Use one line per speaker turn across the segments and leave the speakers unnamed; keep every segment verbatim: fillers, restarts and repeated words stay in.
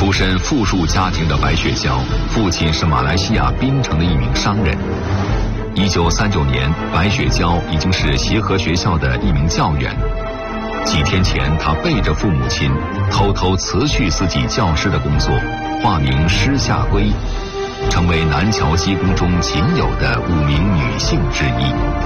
出身富庶家庭的白雪娇，父亲是马来西亚槟城的一名商人。一九三九年，白雪娇已经是协和学校的一名教员。几天前，她背着父母亲，偷偷辞去自己教师的工作，化名施夏圭，成为南侨机工中仅有的五名女性之一。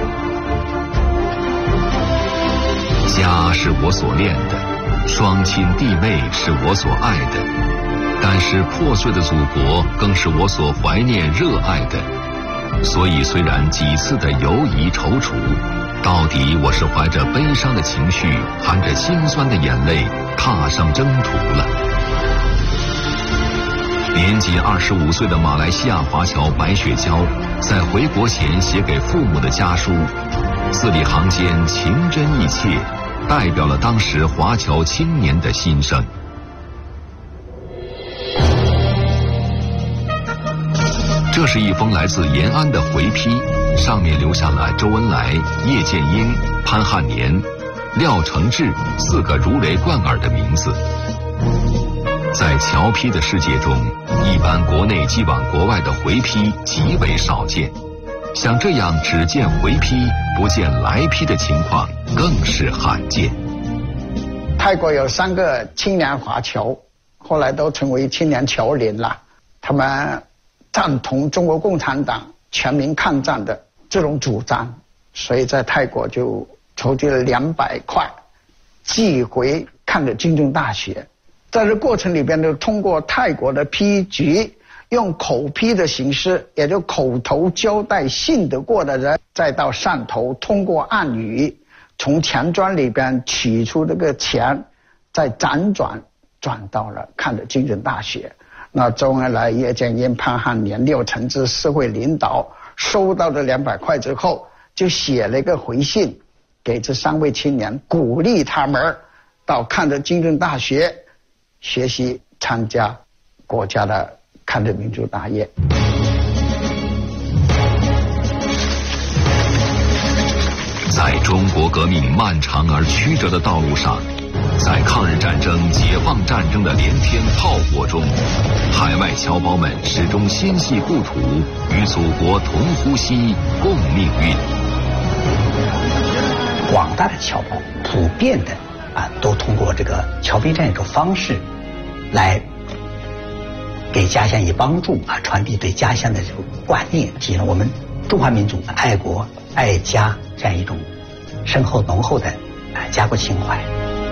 家是我所恋的，双亲弟妹是我所爱的，但是破碎的祖国更是我所怀念热爱的。所以虽然几次的犹疑踌躇，到底我是怀着悲伤的情绪，含着心酸的眼泪踏上征途了。年仅二十五岁的马来西亚华侨白雪娇，在回国前写给父母的家书，字里行间情真意切，代表了当时华侨青年的心声。这是一封来自延安的回批，上面留下了周恩来、叶剑英、潘汉年、廖承志四个如雷贯耳的名字。在侨批的世界中，一般国内寄往国外的回批极为少见，像这样只见回批不见来批的情况更是罕见。
泰国有三个青年华侨，后来都成为青年侨联了，他们赞同中国共产党全民抗战的这种主张，所以在泰国就筹集了两百块，寄回抗日军政大学。在这过程里边呢，通过泰国的批局，用口批的形式，也就口头交代信得过的人，再到上头通过暗语，从钱庄里边取出这个钱，再辗转转到了抗日军政大学。那周恩来、叶剑英、潘汉年、廖承志四位领导收到这两百块之后，就写了一个回信给这三位青年，鼓励他们到抗日军政大学学习，参加国家的抗日民族大业。
在中国革命漫长而曲折的道路上，在抗日战争、解放战争的连天炮火中，海外侨胞们始终心系故土，与祖国同呼吸、共命运。
广大的侨胞普遍的啊，都通过这个侨批这样一个方式，来给家乡以帮助啊，传递对家乡的这种观念，体现了我们中华民族爱国爱家这样一种深厚浓厚的啊家国情怀。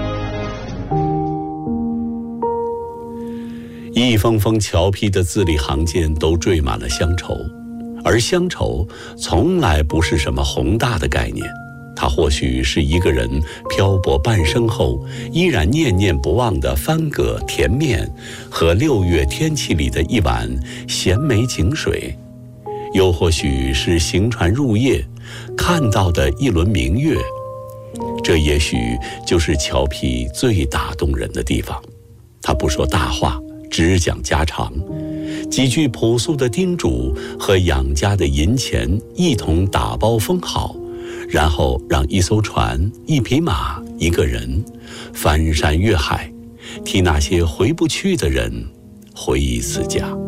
一封封侨批的字里行间都缀满了乡愁，而乡愁从来不是什么宏大的概念，它或许是一个人漂泊半生后依然念念不忘的番葛甜面和六月天气里的一碗咸梅井水，又或许是行船入夜看到的一轮明月。这也许就是侨批最打动人的地方，他不说大话，只讲家常，几句朴素的叮嘱和养家的银钱一同打包封好，然后让一艘船、一匹马、一个人翻山越海，替那些回不去的人回忆此家。